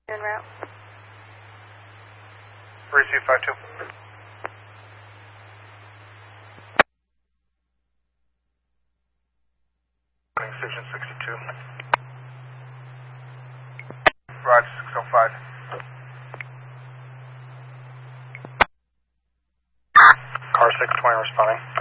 En route. 3252. Station 62. Roger, 605. Car 620 responding.